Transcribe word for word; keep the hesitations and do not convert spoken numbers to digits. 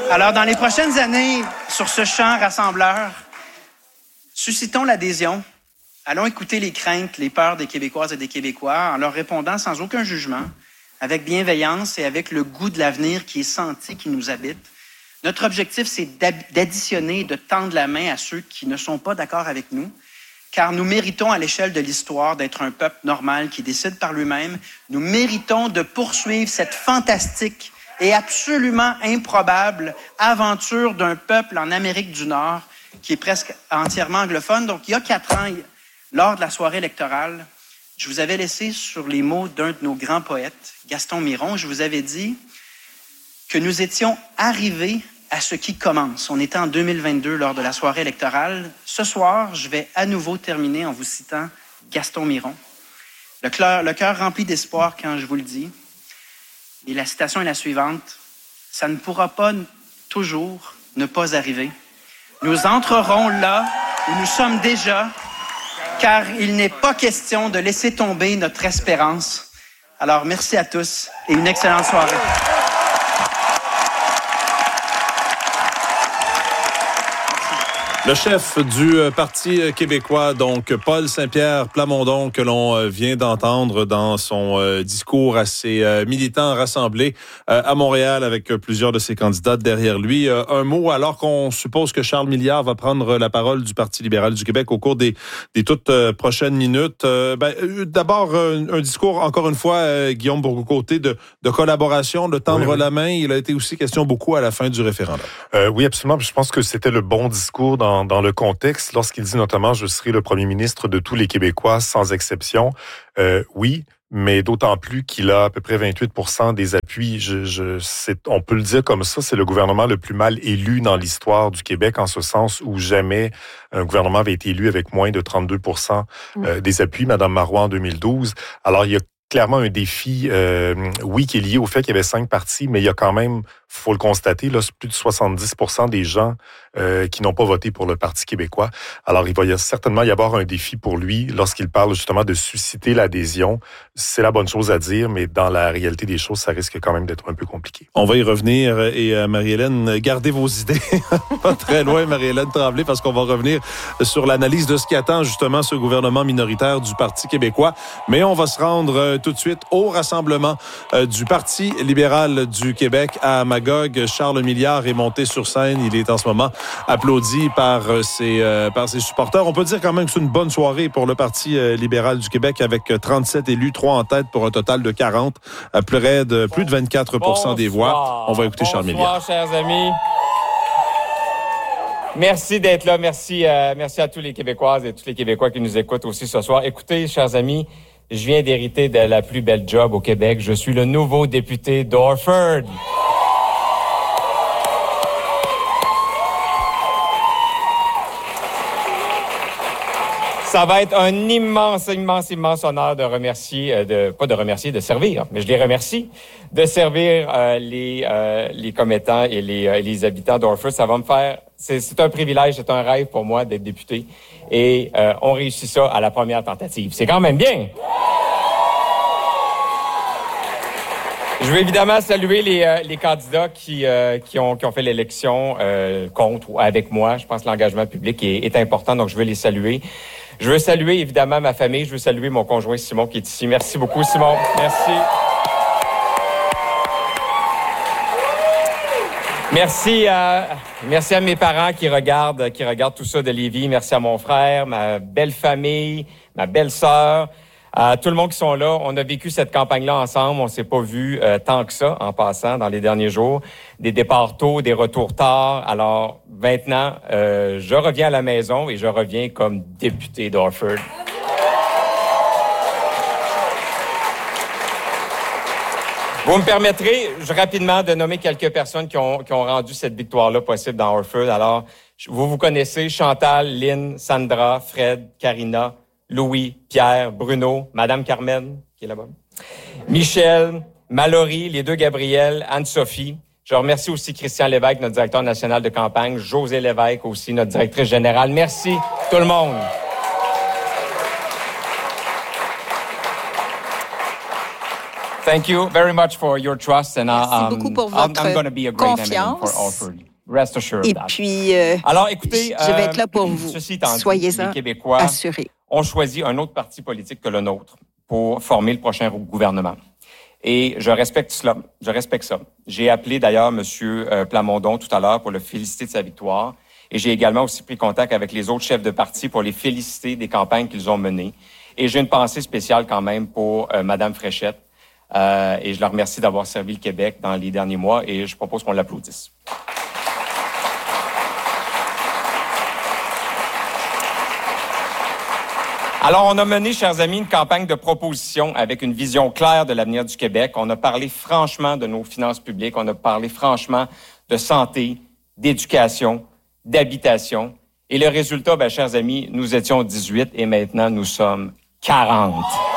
Alors, dans les prochaines années, sur ce champ rassembleur, suscitons l'adhésion. Allons écouter les craintes, les peurs des Québécoises et des Québécois en leur répondant sans aucun jugement, avec bienveillance et avec le goût de l'avenir qui est senti, qui nous habite. Notre objectif, c'est d'additionner, de tendre la main à ceux qui ne sont pas d'accord avec nous, car nous méritons à l'échelle de l'histoire d'être un peuple normal qui décide par lui-même. Nous méritons de poursuivre cette fantastique et absolument improbable aventure d'un peuple en Amérique du Nord qui est presque entièrement anglophone. Donc, il y a quatre ans, lors de la soirée électorale, je vous avais laissé sur les mots d'un de nos grands poètes, Gaston Miron. Je vous avais dit que nous étions arrivés à ce qui commence. On était en deux mille vingt-deux lors de la soirée électorale. Ce soir, je vais à nouveau terminer en vous citant Gaston Miron. Le cœur, le cœur rempli d'espoir quand je vous le dis. Et la citation est la suivante. Ça ne pourra pas toujours ne pas arriver. Nous entrerons là où nous sommes déjà, car il n'est pas question de laisser tomber notre espérance. Alors, merci à tous et une excellente soirée. Le chef du Parti québécois, donc Paul Saint-Pierre Plamondon, que l'on vient d'entendre dans son discours à ses militants rassemblés à Montréal avec plusieurs de ses candidats derrière lui. Un mot, alors qu'on suppose que Charles Milliard va prendre la parole du Parti libéral du Québec au cours des, des toutes prochaines minutes. Ben, d'abord, un, un discours, encore une fois, Guillaume Bourgault-Côté, de, de collaboration, de tendre oui, oui. la main. Il a été aussi question beaucoup à la fin du référendum. Euh, oui, absolument. Je pense que c'était le bon discours dans dans le contexte, lorsqu'il dit notamment « Je serai le premier ministre de tous les Québécois, sans exception euh, », oui, mais d'autant plus qu'il a à peu près vingt-huit pour cent des appuis. Je, je, c'est, on peut le dire comme ça, c'est le gouvernement le plus mal élu dans l'histoire du Québec, en ce sens où jamais un gouvernement avait été élu avec moins de trente-deux pour cent euh, des appuis. Madame Marois en deux mille douze. Alors, il y a clairement un défi, euh, oui, qui est lié au fait qu'il y avait cinq partis, mais il y a quand même, faut le constater, là, plus de soixante-dix pour cent des gens euh, qui n'ont pas voté pour le Parti québécois. Alors, il va y a certainement y avoir un défi pour lui lorsqu'il parle justement de susciter l'adhésion. C'est la bonne chose à dire, mais dans la réalité des choses, ça risque quand même d'être un peu compliqué. On va y revenir et euh, Marie-Hélène, gardez vos idées. Pas très loin, Marie-Hélène Tremblay, parce qu'on va revenir sur l'analyse de ce qui attend justement ce gouvernement minoritaire du Parti québécois. Mais on va se rendre euh, tout de suite au rassemblement euh, du Parti libéral du Québec à Magog. Charles Milliard est monté sur scène. Il est en ce moment applaudi par euh, ses, euh, par ses supporters. On peut dire quand même que c'est une bonne soirée pour le Parti euh, libéral du Québec avec trente-sept élus, trois en tête pour un total de quarante, à près de plus de vingt-quatre pour cent des voix. On va écouter Charles Milliard. Bonsoir, chers amis. Merci d'être là. Merci, euh, merci à tous les Québécoises et tous les Québécois qui nous écoutent aussi ce soir. Écoutez, chers amis, je viens d'hériter de la plus belle job au Québec. Je suis le nouveau député d'Orford. Ça va être un immense, immense, immense honneur de remercier, de pas de remercier, de servir, mais je les remercie, de servir euh, les euh, les commettants et les euh, les habitants d'Orford. Ça va me faire, c'est, c'est un privilège, c'est un rêve pour moi d'être député. Et euh, on réussit ça à la première tentative. C'est quand même bien. Je veux évidemment saluer les, euh, les candidats qui, euh, qui, ont, qui ont fait l'élection euh, contre ou avec moi. Je pense que l'engagement public est, est important, donc je veux les saluer. Je veux saluer évidemment ma famille. Je veux saluer mon conjoint Simon qui est ici. Merci beaucoup, Simon. Merci. Merci à, merci à mes parents qui regardent, qui regardent tout ça de Lévis. Merci à mon frère, ma belle famille, ma belle-sœur. À tout le monde qui sont là, on a vécu cette campagne-là ensemble. On s'est pas vu euh, tant que ça en passant dans les derniers jours. Des départs tôt, des retours tard. Alors maintenant, euh, je reviens à la maison et je reviens comme député d'Orford. Vous me permettrez je, rapidement de nommer quelques personnes qui ont, qui ont rendu cette victoire-là possible dans Orford. Alors, vous vous connaissez Chantal, Lynn, Sandra, Fred, Karina, Louis, Pierre, Bruno, Madame Carmen, qui est là-bas, Michel, Mallory, les deux Gabriel, Anne-Sophie. Je remercie aussi Christian Lévesque, notre directeur national de campagne, José Lévesque aussi, notre directrice générale. Merci tout le monde. Thank you very much for your trust. And Merci um, beaucoup pour I'm, votre I'm going to be a great M L A confiance. for Alford. Rest assured of Et that. puis, euh, Alors, écoutez, je vais euh, être là pour vous. Ceci étant dit, Soyez-en les Québécois assurés. ont choisi un autre parti politique que le nôtre pour former le prochain gouvernement. Et je respecte cela. Je respecte ça. J'ai appelé d'ailleurs M. Plamondon tout à l'heure pour le féliciter de sa victoire. Et j'ai également aussi pris contact avec les autres chefs de parti pour les féliciter des campagnes qu'ils ont menées. Et j'ai une pensée spéciale quand même pour euh, Mme Fréchette. Euh, et je la remercie d'avoir servi le Québec dans les derniers mois. Et je propose qu'on l'applaudisse. Alors, on a mené, chers amis, une campagne de propositions avec une vision claire de l'avenir du Québec. On a parlé franchement de nos finances publiques. On a parlé franchement de santé, d'éducation, d'habitation. Et le résultat, ben, chers amis, nous étions dix-huit et maintenant nous sommes quarante.